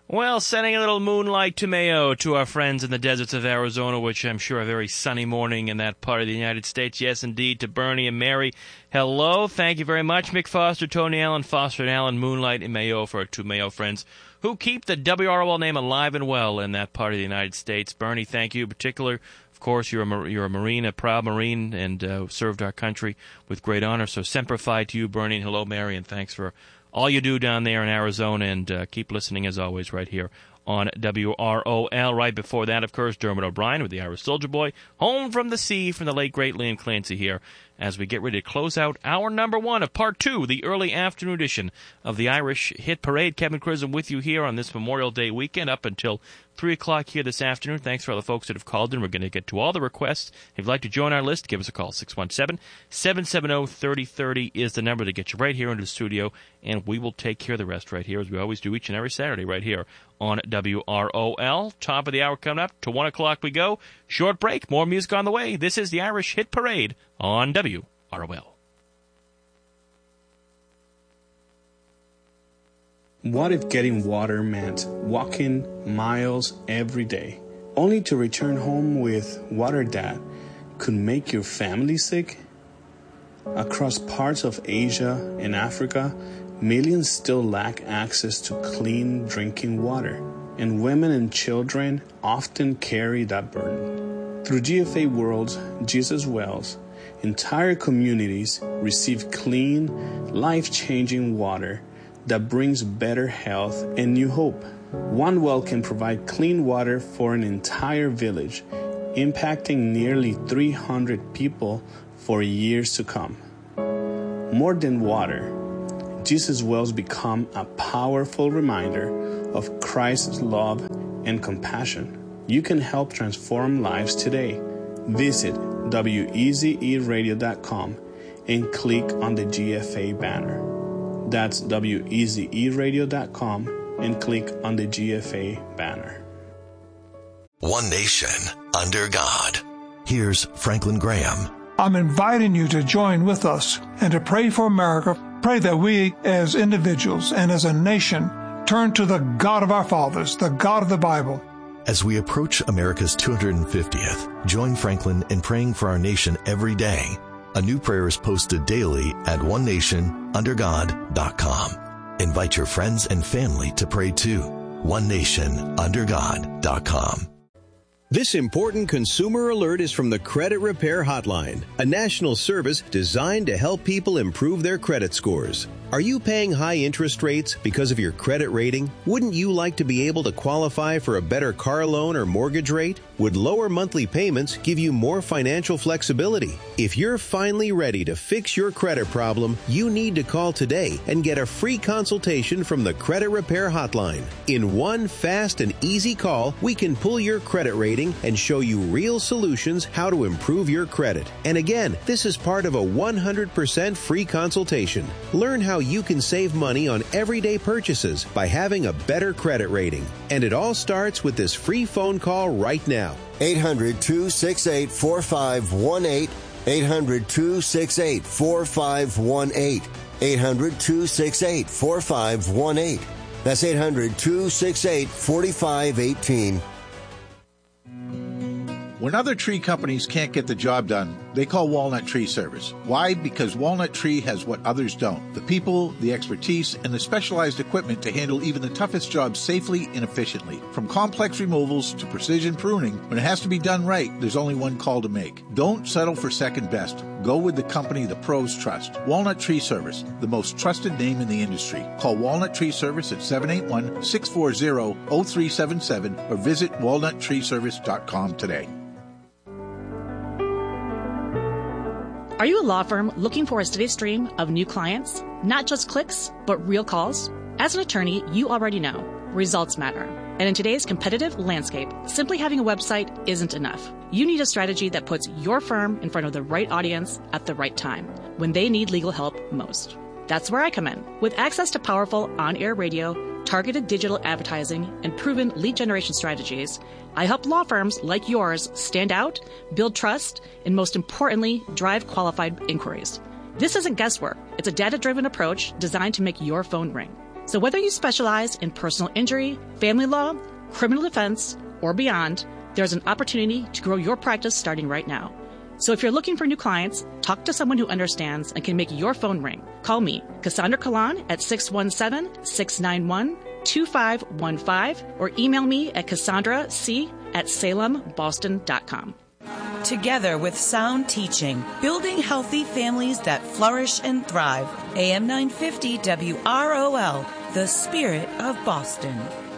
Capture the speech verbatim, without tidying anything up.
Well, sending a little moonlight to Mayo to our friends in the deserts of Arizona, which I'm sure a very sunny morning in that part of the United States. Yes, indeed, to Bernie and Mary. Hello, thank you very much, Mick Foster, Tony Allen, Foster and Allen, Moonlight and Mayo for our two Mayo friends who keep the W R O L name alive and well in that part of the United States. Bernie, thank you in particular. Of course, you're a, you're a Marine, a proud Marine, and uh, served our country with great honor. So semper fi to you, Bernie, and hello, Mary, and thanks for all you do down there in Arizona, and uh, keep listening, as always, right here on W R O L. Right before that, of course, Dermot O'Brien with the Irish Soldier Boy, Home from the Sea from the late, great Liam Clancy here, as we get ready to close out hour number one of part two, the early afternoon edition of the Irish Hit Parade. Kevin Crisholm with you here on this Memorial Day weekend up until three o'clock here this afternoon. Thanks for all the folks that have called in. We're going to get to all the requests. If you'd like to join our list, give us a call. six one seven, seven seven zero, three zero three zero is the number to get you right here into the studio, and we will take care of the rest right here, as we always do each and every Saturday right here on W R O L. Top of the hour coming up. To one o'clock we go. Short break. More music on the way. This is the Irish Hit Parade on W R O L. What if getting water meant walking miles every day, only to return home with water that could make your family sick? Across parts of Asia and Africa, millions still lack access to clean drinking water, and women and children often carry that burden. Through G F A World's Jesus Wells, entire communities receive clean, life-changing water that brings better health and new hope. One well can provide clean water for an entire village, impacting nearly three hundred people for years to come. More than water, Jesus Wells become a powerful reminder of Christ's love and compassion. You can help transform lives today. Visit W E Z E radio dot com and click on the G F A banner. That's W E Z E radio dot com and click on the G F A banner. One nation under God. Here's Franklin Graham. I'm inviting you to join with us and to pray for America. Pray that we as individuals and as a nation turn to the God of our fathers, the God of the Bible. As we approach America's two hundred fiftieth, join Franklin in praying for our nation every day. A new prayer is posted daily at one nation under god dot com. Invite your friends and family to pray too. one nation under god dot com. This important consumer alert is from the Credit Repair Hotline, a national service designed to help people improve their credit scores. Are you paying high interest rates because of your credit rating? Wouldn't you like to be able to qualify for a better car loan or mortgage rate? Would lower monthly payments give you more financial flexibility? If you're finally ready to fix your credit problem, you need to call today and get a free consultation from the Credit Repair Hotline. In one fast and easy call, we can pull your credit rating and show you real solutions how to improve your credit. And again, this is part of a one hundred percent free consultation. Learn how you can save money on everyday purchases by having a better credit rating. And it all starts with this free phone call right now. eight hundred, two six eight, four five one eight. eight hundred, two six eight, four five one eight. eight hundred, two six eight, four five one eight. That's eight hundred, two six eight, four five one eight. When other tree companies can't get the job done, they call Walnut Tree Service. Why? Because Walnut Tree has what others don't. The people, the expertise, and the specialized equipment to handle even the toughest jobs safely and efficiently. From complex removals to precision pruning, when it has to be done right, there's only one call to make. Don't settle for second best. Go with the company the pros trust. Walnut Tree Service, the most trusted name in the industry. Call Walnut Tree Service at seven eight one, six four zero, zero three seven seven or visit walnut tree service dot com today. Are you a law firm looking for a steady stream of new clients? Not just clicks, but real calls? As an attorney, you already know results matter. And in today's competitive landscape, simply having a website isn't enough. You need a strategy that puts your firm in front of the right audience at the right time, when they need legal help most. That's where I come in. With access to powerful on-air radio, targeted digital advertising, and proven lead generation strategies, I help law firms like yours stand out, build trust, and most importantly, drive qualified inquiries. This isn't guesswork. It's a data-driven approach designed to make your phone ring. So whether you specialize in personal injury, family law, criminal defense, or beyond, there's an opportunity to grow your practice starting right now. So if you're looking for new clients, talk to someone who understands and can make your phone ring. Call me, Cassandra Kalan, at six one seven, six nine one, two five one five, or email me at cassandra c at salem boston dot com. Together with sound teaching, building healthy families that flourish and thrive. A M nine fifty W R O L, the spirit of Boston.